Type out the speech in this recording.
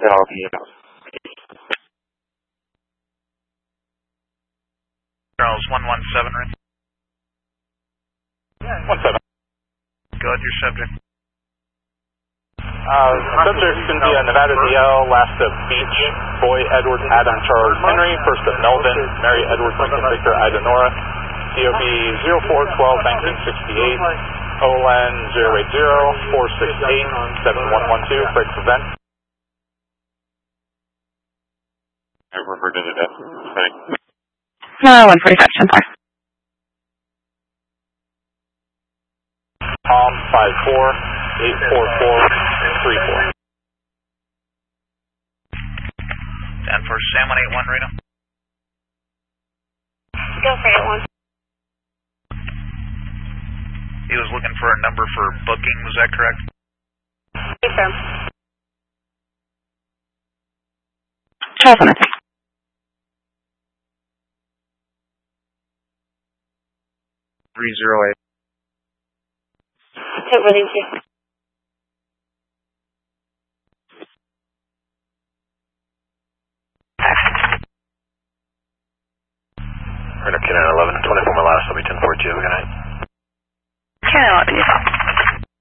Charles 117, right? 17. Go ahead, your subject. Subject's going to be a Nevada DL, last of Beach, Boy Edward Adam Charles Henry, first of Melvin, Mary Edward Lincoln Victor Ida Nora, COB 0412-1968, OLN 080-468-7112, break prevent. I referred to the death. Thanks. 145, 10-5. Tom 54-844-34. 10 for Sam 181, Reno. Go for 81. He was looking for a number for booking, was that correct? Yes, sir. Charles 106. 308. Take release you. Reno Canada 11, 24 my last, I'll be 10-4, good night. Canada 11, you